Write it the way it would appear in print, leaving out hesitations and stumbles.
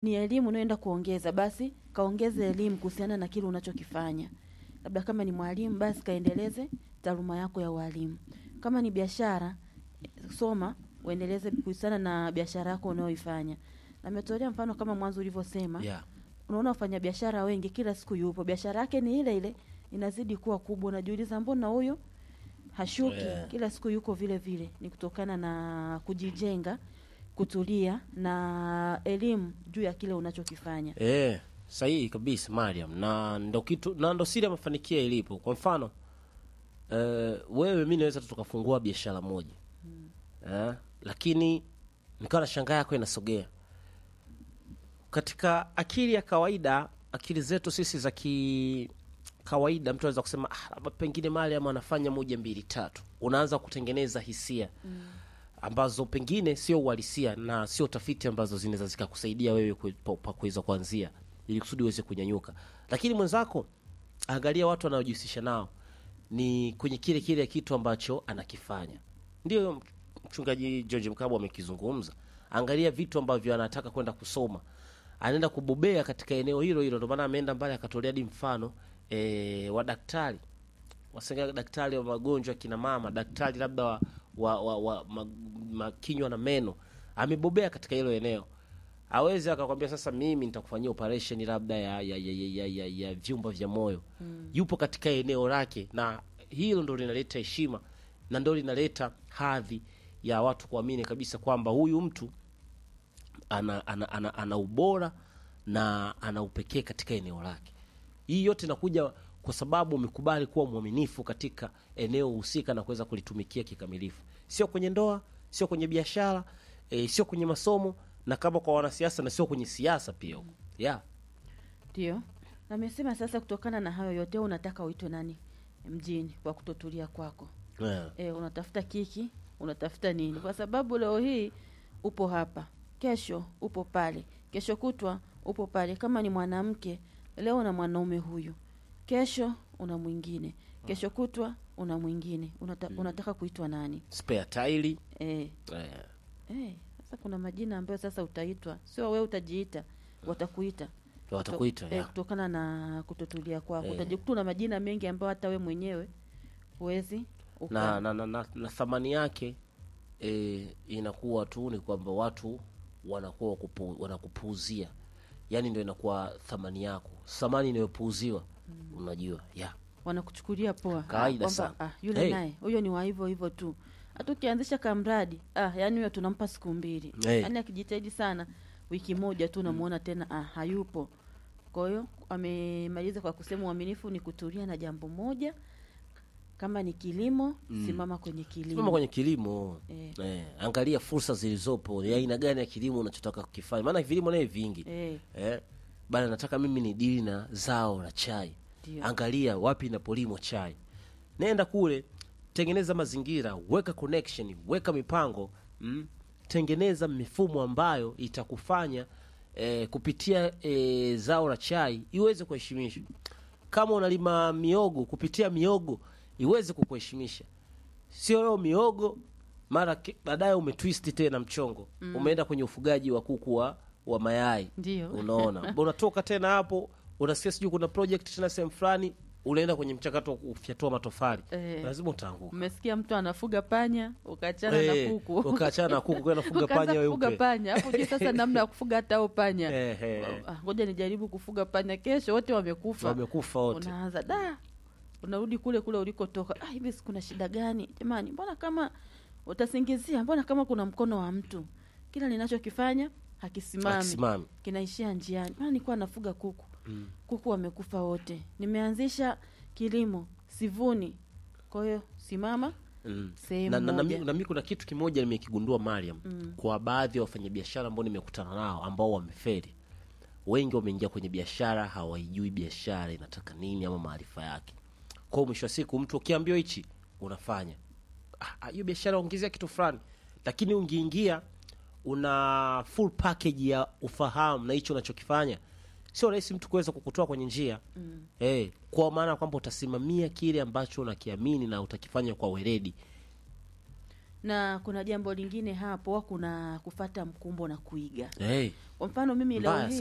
ni elimu unayoenda kuongeza, basi kaongeze elimu kuhusiana na kile unachokifanya. Labda kama ni mwalimu, basi kaendeleze taaluma yako ya walimu. Kama ni biashara, soma uendeleze kuhusiana na biashara yako unayoifanya. Na nimetolea mfano kama mwanzo ulivyosema. Yeah. Unaona wafanya biashara wengi kila siku yupo. Biashara yake ni ile ile, inazidi kuwa kubwa. Unajiuliza mbona huyo hashuki? Yeah. Kila siku yuko vile vile. Ni kutokana na kujijenga, kutulia na elimu juu ya kile unachokifanya. Sahihi kabisa Mariam, na ndo siri ya mafanikio ilipo. Kwa mfano wewe mimi naweza tukafungua biashara moja. Lakini nikawa na shangaa yako inasogea. Katika akili ya kawaida, akili zetu sisi za kawaida, mtu anaweza kusema labda pengine Mariam anafanya 1 2 3. Unaanza kutengeneza hisia ambazo pengine sio uhalisia na sio tafiti ambazo zinaweza zikakusaidia wewe kuweza kuanzia ili kusudi uweze kunyanyuka. Lakini mwenzako, angalia watu wanaojihusisha nao ni kwenye kile kitu ambacho anakifanya. Ndio mchungaji George Mkabwa amekizungumza. Angalia vitu ambavyo anataka kwenda kusoma. Anaenda kubobea katika eneo hilo. Ndio maana ameenda mbali akatolea hadi mfano wa daktari. Wasenga daktari wa magonjwa kina mama, daktari labda wa kinywa na meno. Amebobea katika hilo eneo. Hawezi akakwambia sasa mimi nitakufanyia operation labda ya vyumba vya moyo. Yupo katika eneo lake, na hilo ndio linaleta heshima na ndio linaleta hadhi ya watu kuamini kabisa kwamba huyu mtu ana ubora na ana upekee katika eneo lake. Hii yote inakuja kwa sababu umekubali kuwa mwaminifu katika eneo husika na kuweza kulitumikia kikamilifu. Sio kwenye ndoa, sio kwenye biashara, sio kwenye masomo, na kama kwa wanasiasa na sio kwenye siasa pia huko. Ndio. Na nimesema sasa kutokana na hayo yote unataka uitwe nani mjini kwa kutotulia kwako. Unatafuta kiki, unatafuta nini? Kwa sababu leo hii upo hapa, kesho upo pale, kesho kutwa upo pale. Kama ni mwanamke, leo na mwanaume huyu, kesho una mwingine, kesho kutwa una mwingine. Unataka kuitwa nani? Spare tile. Sasa kuna majina ambayo sasa utaitwa, sio wewe utajiita, watakuita. Kutokana na kutotulia kwako. Utajikuta na majina mengi ambayo hata wewe mwenyewe huwezi na thamani yake inakuwa tu ni kwamba watu wanakuwa wanakupuuzia. Yaani ndio inakuwa thamani yako. Thamani inayopuuziwa, unajua. Wanakuchukulia poa. Kwamba yule naye huyo ni wa hivyo hivyo tu. Hata ukianzisha kamradi, yani huyo tunampa siku 2. Yaani akijitahidi sana wiki moja tu unamuona tena hayupo. Kwa hiyo amemaliza kwa kusema uaminifu ni kutulia na jambo moja. Kama ni kilimo, simama kwenye kilimo. Angalia fursa zilizopo. Ya aina gani ya kilimo unachotaka kukifanya? Maana vilimo naye vingi. Bana nataka mimi ni dili na zao la chai. Dio. Angalia wapi inapolimwa chai. Nenda kule, tengeneza mazingira, weka connection, weka mipango, tengeneza mifumo ambayo itakufanya kupitia zao la chai iweze kuheshimishwa. Kama unalima miogo, kupitia miogo iweze kukuheshimisha. Sio leo miogo mara baadaye umetwist tena mchongo. Umeenda kwenye ufugaji wa kuku wa mayai. Ndio. Unaona. Unatoka tena hapo, unasikia sijui kuna project tena sehemu fulani, unaenda kwenye mchakato wa kufyatua matofali. Lazima utaanguka. Umesikia mtu anafuga panya, ukaachana na kuku. Ukaachana na kuku kwenda kufuga panya wewe. Kufuga panya. Hapo je sasa namna ya kufuga hata hao panya. Ngoja nijaribu kufuga panya kesho, wote wamekufa. Wamekufa wote. Unaanza unarudi kule ulikotoka. Hivi kuna shida gani? Jamani, mbona kama utasingizia, mbona kama kuna mkono wa mtu. Kila ninachokifanya hakisimami. Kinaishia njiani. Maana nilikuwa nafuga kuku. Kuku wamekufa wote. Nimeanzisha kilimo, sivuni. Kwa hiyo simama sehemu moja. Na mimi kuna kitu kimoja nimekigundua Mariam, kwa baadhi ya wafanyabiashara ambao nimekutana nao ambao wamefeli. Wengi wameingia kwenye biashara hawajui biashara inataka nini ama maarifa yake. Kwa mwisho wa siku mtu ukiambiwa hichi unafanya. Hiyo biashara ongezea kitu fulani. Lakini ungeingia una full package ya ufahamu na hicho unachokifanya, sio rahisi mtu kuweza kukutoa kwenye njia. Kwa maana kwamba utasimamia kile ambacho unakiamini na utakifanya kwa weledi. Na kuna jambo lingine hapo, kuna kufata mkumbo na kuiga. Kwa mfano mimi leo Mbaya hii